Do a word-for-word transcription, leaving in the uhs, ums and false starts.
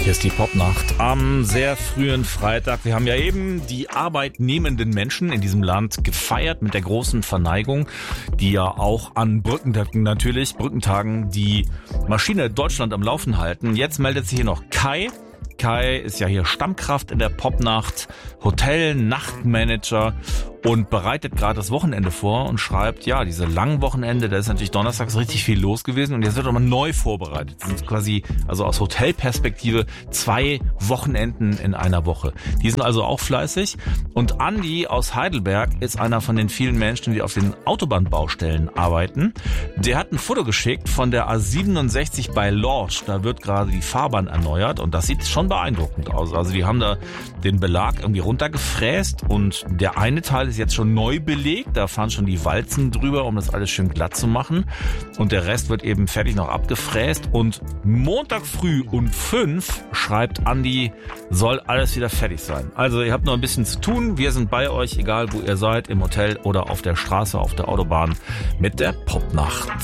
Hier ist die Popnacht am sehr frühen Freitag. Wir haben ja eben die arbeitnehmenden Menschen in diesem Land gefeiert mit der großen Verneigung, die ja auch an Brückentagen natürlich, Brückentagen die Maschine Deutschland am Laufen halten. Jetzt meldet sich hier noch Kai. Kai ist ja hier Stammkraft in der Popnacht, Hotel-Nachtmanager und bereitet gerade das Wochenende vor und schreibt, ja, diese langen Wochenende, da ist natürlich donnerstags richtig viel los gewesen und jetzt wird aber neu vorbereitet. Das sind quasi, also aus Hotelperspektive, zwei Wochenenden in einer Woche. Die sind also auch fleißig und Andi aus Heidelberg ist einer von den vielen Menschen, die auf den Autobahnbaustellen arbeiten. Der hat ein Foto geschickt von der A siebenundsechzig bei Lorsch. Da wird gerade die Fahrbahn erneuert und das sieht schon beeindruckend aus. Also die haben da den Belag irgendwie runtergefräst und der eine Teil ist jetzt schon neu belegt. Da fahren schon die Walzen drüber, um das alles schön glatt zu machen. Und der Rest wird eben fertig noch abgefräst. Und Montag früh um fünf schreibt Andi, soll alles wieder fertig sein. Also ihr habt noch ein bisschen zu tun. Wir sind bei euch, egal wo ihr seid, im Hotel oder auf der Straße, auf der Autobahn mit der Popnacht.